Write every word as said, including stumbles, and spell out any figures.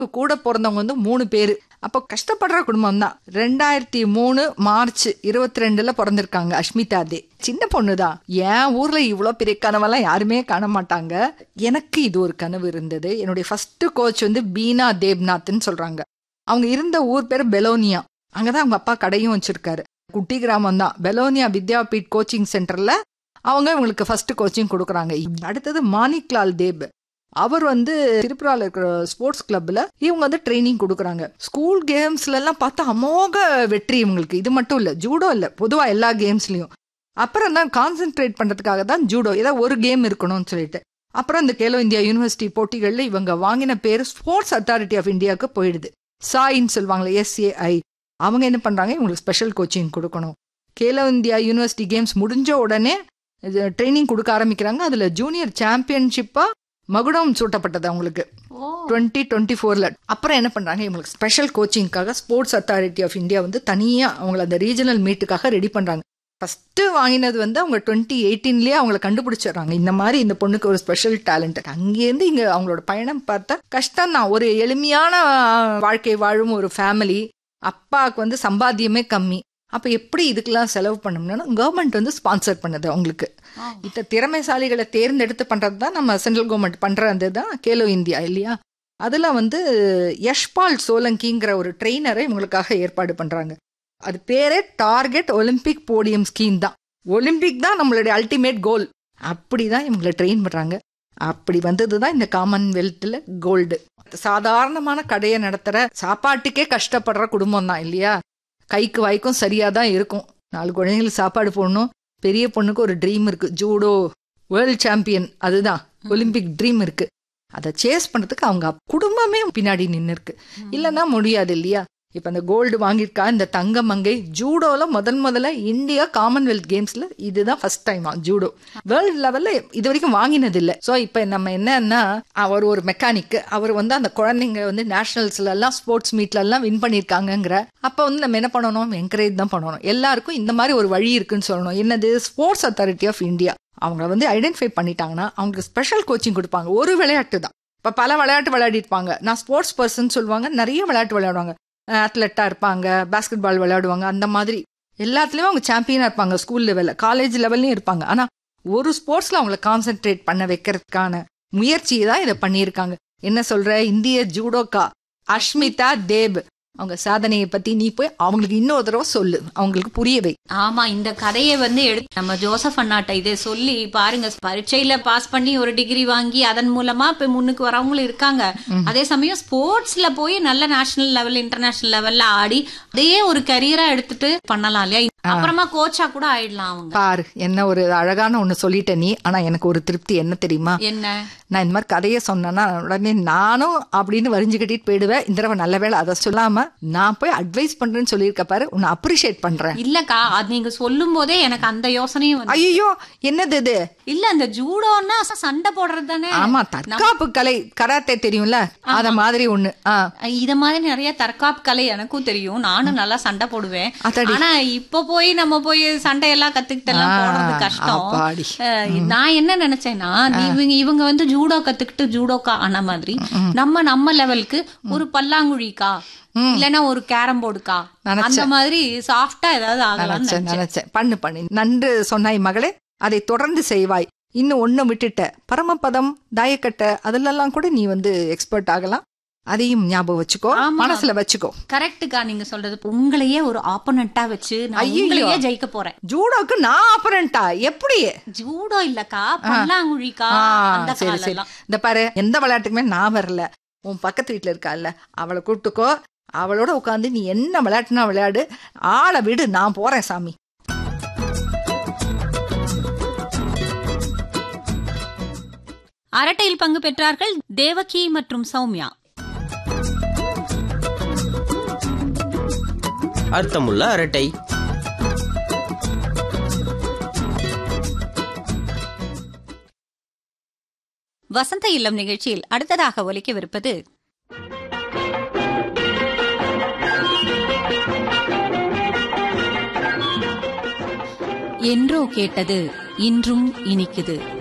கூட பிறந்தவங்க வந்து மூணு பேரு. அப்போ கஷ்டப்படுற குடும்பம் தான். ரெண்டாயிரத்தி மூணு மார்ச் இருபத்தி ரெண்டுல பிறந்திருக்காங்க அஷ்மிதா தே. சின்ன பொண்ணுதான். என் ஊர்ல இவ்வளவு பெரிய கனவெல்லாம் யாருமே காண மாட்டாங்க. எனக்கு இது ஒரு கனவு இருந்தது. என்னுடைய ஃபர்ஸ்ட் கோச் வந்து பீனா தேவ்நாத்ன்னு சொல்றாங்க. அவங்க இருந்த ஊர் பேரு பெலோனியா. அங்கதான் அவங்க அப்பா கடையும் வச்சிருக்காரு. குட்டி கிராமம் தான். பெலோனியா வித்யாபீட் கோச்சிங் சென்டர்ல அவங்க இவங்களுக்கு ஃபர்ஸ்ட் கோச்சிங் கொடுக்குறாங்க. அடுத்தது மாணிக்லால் தேப். அவர் வந்து திரிபுரால இருக்கிற ஸ்போர்ட்ஸ் கிளப்ல இவங்க வந்து ட்ரைனிங் கொடுக்குறாங்க. ஸ்கூல் கேம்ஸ்ல எல்லாம் பார்த்தா அமோக வெற்றி இவங்களுக்கு. இது மட்டும் இல்ல, ஜூடோ இல்ல, பொதுவா எல்லா கேம்ஸ்லயும். அப்புறம் தான் கான்சென்ட்ரேட் பண்றதுக்காக தான் ஜூடோ, ஏதாவது ஒரு கேம் இருக்கணும்னு சொல்லிட்டு அப்புறம் இந்த கேலோ இந்தியா யூனிவர்சிட்டி போட்டிகள்ல இவங்க வாங்கின பேரு ஸ்போர்ட்ஸ் அத்தாரிட்டி ஆஃப் இந்தியாவுக்கு போயிடுது. சாயின்னு சொல்லுவாங்களே, எஸ்ஏஐ. அவங்க என்ன பண்றாங்க, இவங்களுக்கு ஸ்பெஷல் கோச்சிங் கொடுக்கணும். கேலோ இந்தியா யூனிவர்சிட்டி கேம்ஸ் முடிஞ்ச உடனே ட்ரைனிங் கொடுக்க ஆரம்பிக்கிறாங்க. அதுல ஜூனியர் சாம்பியன்ஷிப்பா மகுடம் சூட்டப்பட்டது அவங்களுக்கு டுவெண்ட்டி டுவெண்ட்டி ஃபோர்ல. அப்புறம் என்ன பண்றாங்க, இவங்களுக்கு special கோச்சிங்காக sports authority of India வந்து தனியா அவங்களை அந்த ரீஜனல் மீட்டுக்காக ரெடி பண்றாங்க. ஃபர்ஸ்ட் வாங்கினது வந்து அவங்க டுவெண்ட்டி எயிட்டீன்லயே அவங்களை கண்டுபிடிச்சிடறாங்க. இந்த மாதிரி இந்த பொண்ணுக்கு ஒரு ஸ்பெஷல் டேலண்ட். அங்கேருந்து இங்க அவங்களோட பயணம் பார்த்தா கஷ்டம் தான். ஒரு எளிமையான வாழ்க்கை வாழும் ஒரு ஃபேமிலி. அப்பாவுக்கு வந்து சம்பாத்தியமே கம்மி. அப்ப எப்படி இதுக்கெல்லாம் செலவு பண்ணணும்னா கவர்மெண்ட் வந்து ஸ்பான்சர் பண்ணுது அவங்களுக்கு. இந்த திறமைசாலிகளை தேர்ந்தெடுத்து பண்றது தான் நம்ம சென்ட்ரல் கவர்மெண்ட் பண்றது தான் கேலோ இந்தியா இல்லையா. அதுல வந்து யஷ்பால் சோலங்கிங்கிற ஒரு ட்ரெயினரை இவங்களுக்காக ஏற்பாடு பண்றாங்க. அது பேரே டார்கெட் ஒலிம்பிக் போடியம் ஸ்கீம் தான். ஒலிம்பிக் தான் நம்மளுடைய அல்டிமேட் கோல். அப்படிதான் இவங்களை ட்ரெயின் பண்றாங்க. அப்படி வந்ததுதான் இந்த காமன்வெல்த்ல கோல்டு. சாதாரணமான கடையை நடத்துற சாப்பாட்டுக்கே கஷ்டப்படுற குடும்பம் தான் இல்லையா. கைக்கு வாய்க்கும் சரியாதான் இருக்கும். நாலு குழந்தைங்களுக்கு சாப்பாடு போடணும். பெரிய பொண்ணுக்கு ஒரு ட்ரீம் இருக்கு, ஜூடோ வேர்ல்ட் சாம்பியன், அதுதான் ஒலிம்பிக் ட்ரீம் இருக்கு. அதை சேஸ் பண்றதுக்கு அவங்க குடும்பமே பின்னாடி நின்று இருக்கு. இல்லைன்னா முடியாது இல்லையா. இப்ப அந்த கோல்டு வாங்கியிருக்கா இந்த தங்க மங்கை. ஜூடோல முதன் முதல்ல இந்தியா காமன்வெல்த் கேம்ஸ்ல இதுதான் ஃபர்ஸ்ட் டைம் ஜூடோ. வேர்ல்டு லெவல்ல இது வரைக்கும் வாங்கினது இல்லை. ஸோ இப்ப நம்ம என்னன்னா, அவர் ஒரு மெக்கானிக். அவர் வந்து அந்த குழந்தைங்க வந்து நேஷனல்ஸ்ல எல்லாம் ஸ்போர்ட்ஸ் மீட்ல எல்லாம் வின் பண்ணிருக்காங்கிற அப்ப வந்து நம்ம என்ன பண்ணணும், என்கரேஜ் தான் பண்ணணும். எல்லாருக்கும் இந்த மாதிரி ஒரு வழி இருக்குன்னு சொல்லணும். என்னது, ஸ்போர்ட்ஸ் அத்தாரிட்டி ஆஃப் இந்தியா அவங்க வந்து ஐடென்டிஃபை பண்ணிட்டாங்கன்னா அவங்களுக்கு ஸ்பெஷல் கோச்சிங் கொடுப்பாங்க. ஒரு விளையாட்டு தான். இப்ப பல விளையாட்டு விளையாடி இருப்பாங்க. நான் ஸ்போர்ட்ஸ் பர்சன் சொல்லுவாங்க. நிறைய விளையாட்டு விளையாடுவாங்க. அத்லெட்டா இருப்பாங்க, பாஸ்கெட் பால் விளையாடுவாங்க. அந்த மாதிரி எல்லாத்துலயும் அவங்க சாம்பியனா இருப்பாங்க. ஸ்கூல் லெவல்ல, காலேஜ் லெவல்லயும் இருப்பாங்க. ஆனா ஒரு ஸ்போர்ட்ஸ்ல அவங்களை கான்சென்ட்ரேட் பண்ண வைக்கிறதுக்கான முயற்சியை தான் இதை பண்ணியிருக்காங்க. என்ன சொல்ற, இந்திய ஜூடோக்கா அஷ்மிதா தேப் அவங்க சாதனையை பத்தி நீ போய் அவங்களுக்கு இன்னொரு தடவை சொல்லு, அவங்களுக்கு புரியவை. ஆமா, இந்த கதையை வந்து எடுத்து நம்ம ஜோசப் அண்ணாட்ட இதை சொல்லி பாருங்க. பரீட்சையில பாஸ் பண்ணி ஒரு டிகிரி வாங்கி அதன் மூலமா இப்ப முன்னுக்கு வரவங்களும் இருக்காங்க. அதே சமயம் ஸ்போர்ட்ஸ்ல போய் நல்ல நேஷனல் லெவல் இன்டர்நேஷனல் லெவல்ல ஆடி அதையே ஒரு கரியரா எடுத்துட்டு பண்ணலாம் இல்லையா. அப்புறமா கோச்சா கூட ஆயிடலாம் அவங்க. பாரு என்ன ஒரு அழகான ஒண்ணு சொல்லிட்ட நீ. ஆனா எனக்கு ஒரு திருப்தி என்ன தெரியுமா, என்ன, நான் இந்த மாதிரி கதையை சொன்னேன்னா உடனே நானும் அப்படின்னு வரிஞ்சு கட்டிட்டு போயிடுவேன். இந்த தடவை நல்ல வேலை அதை சொல்லாம நான் போய் அட்வைஸ் பண்றேன்னு சொல்லியிருக்க பாரு, உன்னை அப்ரிஷியேட் பண்றேன். இல்லக்கா, அது நீங்க சொல்லும் போதே எனக்கு அந்த யோசனையும். ஐயோ என்னது இது, இல்ல அந்த ஜூடோன்னா சண்டை போடுறது தானே. ஆமா, தற்காப்பு கலை, கராத்தே தெரியும்ல, அத மாதிரி ஒண்ணு. இத மாதிரி நிறைய தற்காப்பு கலை எனக்கும் தெரியும். நானும் நல்லா சண்டை போடுவேன். ஆனா இப்ப போய் நம்ம போய் சண்டையெல்லாம் கத்துக்கிட்டு எல்லாம் போடுறது கஷ்டம். நான் என்ன நினைச்சேன்னா, இவங்க இவங்க வந்து ஜூடோ கத்துக்கிட்டு ஜூடோக்கா ஆன மாதிரி நம்ம நம்ம லெவலுக்கு ஒரு பல்லாங்குழிக்கா இல்லன்னா ஒரு கேரம் போர்டுக்கா அந்த மாதிரி சாஃப்டா ஏதாவது ஆகலாம் நினைச்சேன். பண்ணு பண்ணு, நன்று சொன்னாய் மகளே, அதை தொடர்ந்து செய்வாய். இன்னும் ஒண்ணு விட்டுட்ட, பரமபதம், தாயக்கட்டை, அதெல்லாம் கூட நீ வந்து எக்ஸ்பர்ட் ஆகலாம். அதையும் ஞாபகம் வச்சுக்கோ, மனசுல வச்சுக்கோ. கரெக்டுக்கா நீங்க சொல்றது. உங்களையே ஒரு ஆப்போனண்டா வச்சு உங்களையே ஜெயிக்க போறேன். ஜூடோக்கு நான் ஆப்போனண்டா? எப்படி? ஜூடோ இல்லக்கா, பல்லாங்குழிக்கா. சரி சரி, இந்த பாரு, எந்த விளையாட்டுக்குமே நான் வரல. உன் பக்கத்து வீட்டுல இருக்கால, அவளை கூப்பிட்டுக்கோ. அவளோட உட்காந்து நீ என்ன விளையாட்டுனா விளையாடு, ஆளை விடு, நான் போறேன் சாமி. அரட்டையில் பங்கு பெற்றார்கள் தேவகி மற்றும் சௌமியா. அர்த்தமுள்ள அரட்டை. வசந்த இல்லம் நிகழ்ச்சியில் அடுத்ததாக ஒலிக்கவிருப்பது என்றோ கேட்டது இன்றும் இனிக்குது.